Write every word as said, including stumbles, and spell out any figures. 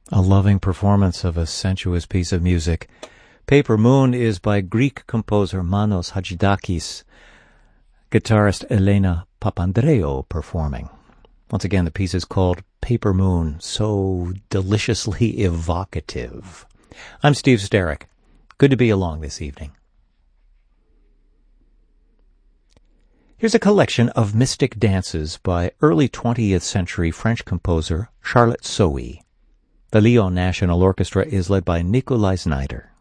A loving performance of a sensuous piece of music. Paper Moon is by Greek composer Manos Hadjidakis, guitarist Elena Papandreou performing. Once again, the piece is called Paper Moon, so deliciously evocative. I'm Steve Sterrick. Good to be along this evening. Here's a collection of mystic dances by early twentieth century French composer Charlotte Sohi. The Lyon National Orchestra is led by Nikolai Znaider.